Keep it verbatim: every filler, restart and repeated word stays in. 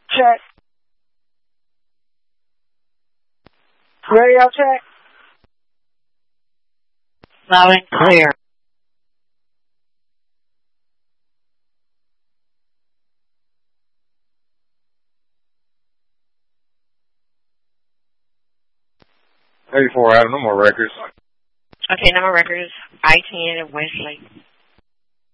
Check. Radio check. Loud and clear. thirty-four, Adam, no more records. Okay, no more records. I ten and Wesley.